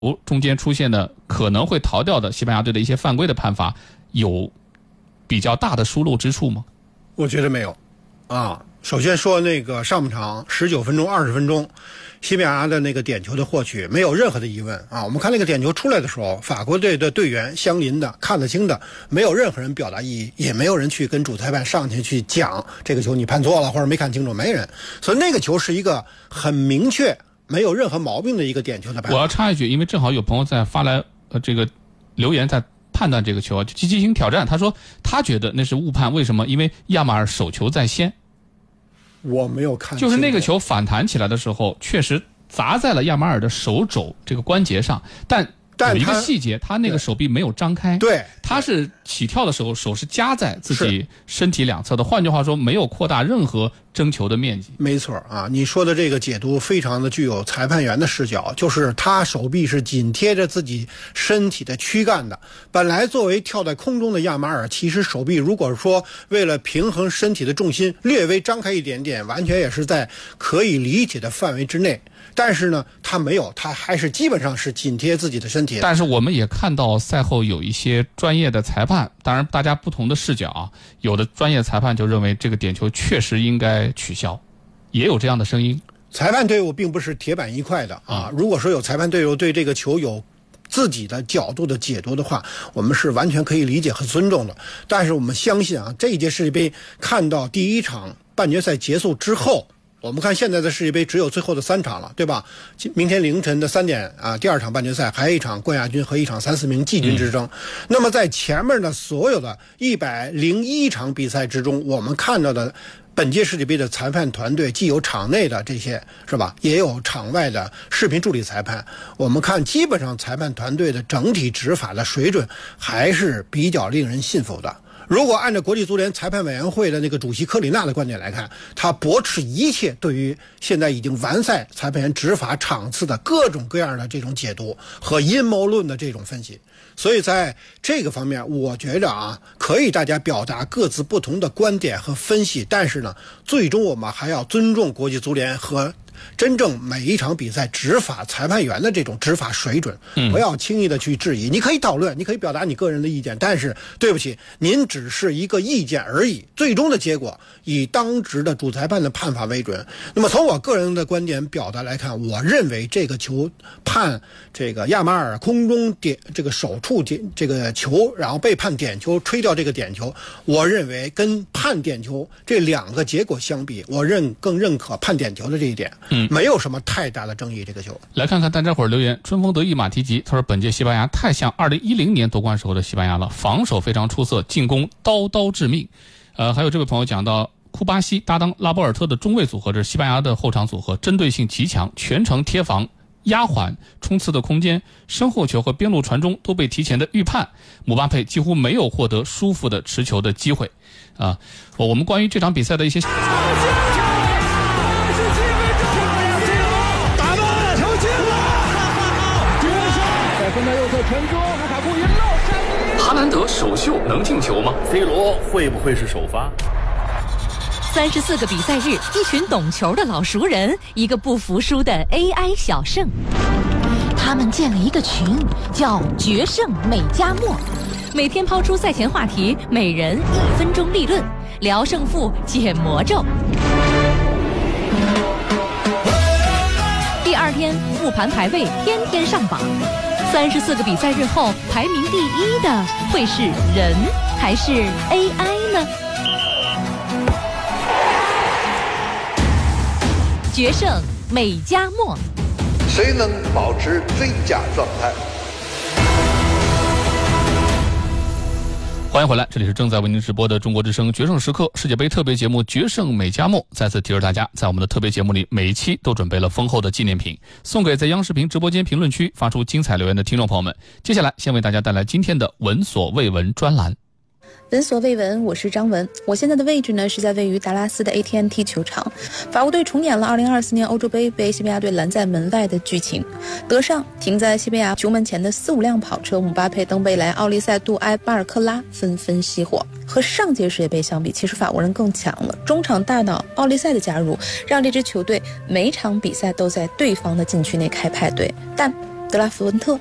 中间出现的可能会逃掉的西班牙队的一些犯规的判罚，有比较大的疏漏之处吗？ 我觉得没有啊。首先说那个上半场19分钟、20分钟，西班牙的那个点球的获取没有任何的疑问啊。我们看那个点球出来的时候，法国队的队员相邻的看得清的，没有任何人表达异议，也没有人去跟主裁判上去讲这个球你判错了或者没看清楚，没人。所以那个球是一个很明确没有任何毛病的一个点球的判罚。 我要插一句，因为正好有朋友在发来这个留言在判断这个球，积极性挑战，他说他觉得那是误判，为什么？因为亚马尔手球在先。 我没有看， 就是那个球反弹起来的时候，确实砸在了亚马尔的手肘这个关节上，但有一个细节，他那个手臂没有张开， 对， 他是起跳的时候手是夹在自己身体两侧的，换句话说，没有扩大任何争球的面积。 没错啊，你说的这个解读非常的具有裁判员的视角，就是他手臂是紧贴着自己身体的躯干的。本来作为跳在空中的亚马尔，其实手臂如果说为了平衡身体的重心略微张开一点点，完全也是在可以理解的范围之内。但是呢，他没有，他还是基本上是紧贴自己的身体。 但是我们也看到赛后有一些专业的裁判，当然大家不同的视角啊，有的专业裁判就认为这个点球确实应该取消，也有这样的声音。 裁判队伍并不是铁板一块的啊，如果说有裁判队伍对这个球有自己的角度的解读的话，我们是完全可以理解和尊重的。但是我们相信啊，这一届世界杯看到第一场半决赛结束之后，我们看现在的世界杯只有最后的3场了，对吧？明天凌晨的3点啊，第2场半决赛，还有一场冠亚军和一场3、4名季军之争。那么在前面的所有的101场比赛之中，我们看到的本届世界杯的裁判团队既有场内的这些是吧，也有场外的视频助理裁判。我们看基本上裁判团队的整体执法的水准还是比较令人信服的。如果按照国际足联裁判委员会的那个主席科里纳的观点来看，他驳斥一切对于现在已经完赛裁判员执法场次的各种各样的这种解读和阴谋论的这种分析。所以在这个方面，我觉着啊，可以大家表达各自不同的观点和分析，但是呢，最终我们还要尊重国际足联和真正每一场比赛执法裁判员的这种执法水准，不要轻易的去质疑。你可以讨论，你可以表达你个人的意见，但是对不起，您只是一个意见而已，最终的结果以当值的主裁判的判罚为准。那么从我个人的观点表达来看，我认为这个球判这个亚马尔空中点这个手触点这个球，然后被判点球，吹掉这个点球，我认为跟判点球这2个结果相比，我更认可判点球的这一点。没有什么太大的争议。这个球来看看大家伙留言，春风得意马蹄疾，他说本届西班牙太像2010年夺冠时候的西班牙了，防守非常出色，进攻刀刀致命。还有这位朋友讲到库巴西搭档拉波尔特的中卫组合，这是西班牙的后场组合，针对性极强，全程贴防压缓冲刺的空间，身后球和边路传中都被提前的预判，姆巴佩几乎没有获得舒服的持球的机会。我们关于这场比赛的一些哈兰德首秀能进球吗？ C 罗会不会是首发 ？34个比赛日，一群懂球的老熟人，一个不服输的 AI 小胜。他们建了一个群，叫决胜美加墨，每天抛出赛前话题，每人1分钟立论，聊胜负，解魔咒。第2天复盘排位，天天上榜。34个比赛日后，排名第1的会是人还是 AI 呢？决胜美加墨， 谁能保持最佳状态？ 欢迎回来，这里是正在为您直播的中国之声决胜时刻世界杯特别节目《决胜美加墨》。再次提示大家，在我们的特别节目里，每一期都准备了丰厚的纪念品，送给在央视频直播间评论区发出精彩留言的听众朋友们。接下来，先为大家带来今天的闻所未闻专栏。 闻所未闻，我是张文。我现在的位置呢是在位于达拉斯的 AT&T 球场。法国队重演了2024年欧洲杯被西班牙队拦在门外的剧情。德尚停在西班牙球门前的4、5辆跑车，姆巴佩、登贝莱、奥利塞、杜埃、巴尔克拉纷纷熄火。和上届世界杯相比，其实法国人更强了。中场大脑奥利塞的加入，让这支球队每场比赛都在对方的禁区内开派对。但德拉福恩特。